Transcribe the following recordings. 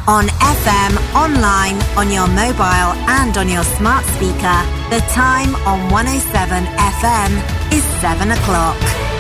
On FM, online, on your mobile and on your smart speaker. The time on 107 FM is 7 o'clock.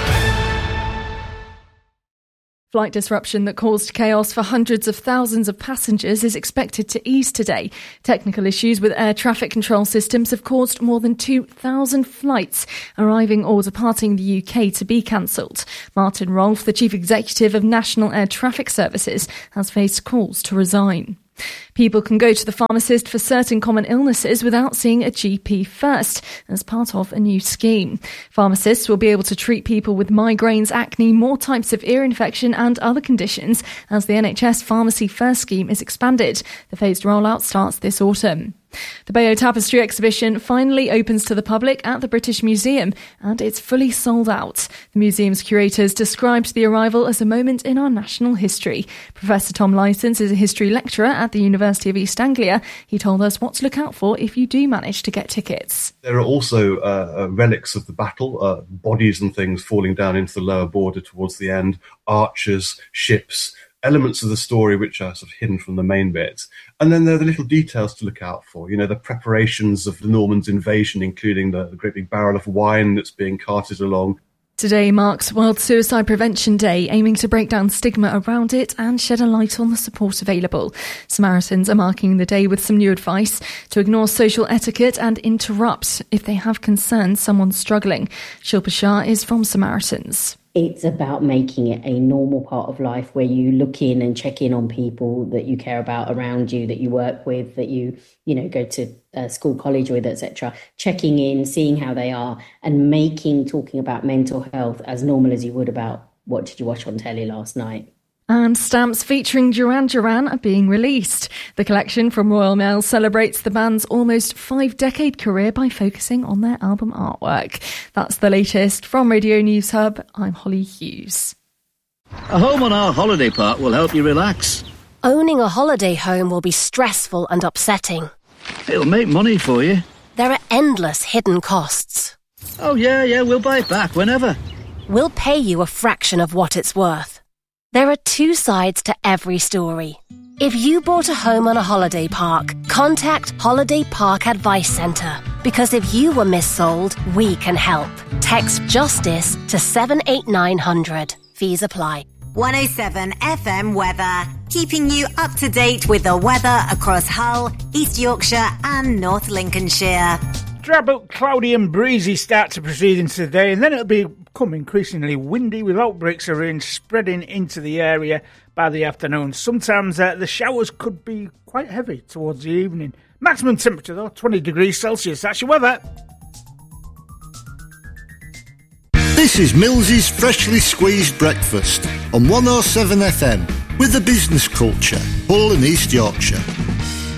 Flight disruption that caused chaos for hundreds of thousands of passengers is expected to ease today. Technical issues with air traffic control systems have caused more than 2,000 flights arriving or departing the UK to be cancelled. Martin Rolfe, the Chief Executive of National Air Traffic Services, has faced calls to resign. People can go to the pharmacist for certain common illnesses without seeing a GP first, as part of a new scheme. Pharmacists will be able to treat people with migraines, acne, more types of ear infection and other conditions as the NHS Pharmacy First scheme is expanded. The phased rollout starts this autumn. The Bayeux Tapestry exhibition finally opens to the public at the British Museum, and it's fully sold out. The museum's curators described the arrival as a moment in our national history. Professor Tom Licence is a history lecturer at the University of East Anglia. He told us what to look out for if you do manage to get tickets. There are also relics of the battle, bodies and things falling down into the lower border towards the end, archers, ships, elements of the story which are sort of hidden from the main bits. And then there are the little details to look out for, the preparations of the Normans' invasion, including the great big barrel of wine that's being carted along. Today marks World Suicide Prevention Day, aiming to break down stigma around it and shed a light on the support available. Samaritans are marking the day with some new advice to ignore social etiquette and interrupt if they have concerns someone's struggling. Shilpa Shah is from Samaritans. It's about making it a normal part of life where you look in and check in on people that you care about around you, that you work with, that you go to school, college with, etc. Checking in, seeing how they are, and talking about mental health as normal as you would about what did you watch on telly last night. And stamps featuring Duran Duran are being released. The collection from Royal Mail celebrates the band's almost 5-decade career by focusing on their album artwork. That's the latest from Radio News Hub. I'm Holly Hughes. A home on our holiday park will help you relax. Owning a holiday home will be stressful and upsetting. It'll make money for you. There are endless hidden costs. Oh, yeah, we'll buy it back whenever. We'll pay you a fraction of what it's worth. There are two sides to every story. If you bought a home on a holiday park, contact Holiday Park Advice Centre. Because if you were missold, we can help. Text JUSTICE to 78900. Fees apply. 107 FM weather, keeping you up to date with the weather across Hull, East Yorkshire and North Lincolnshire. Drab but cloudy and breezy start to proceedings today, and then it'll become increasingly windy with outbreaks of rain spreading into the area by the afternoon. Sometimes the showers could be quite heavy towards the evening. Maximum temperature though, 20 degrees Celsius. That's your weather. This is Mills's Freshly Squeezed Breakfast on 107 FM with the business culture, Hull and East Yorkshire.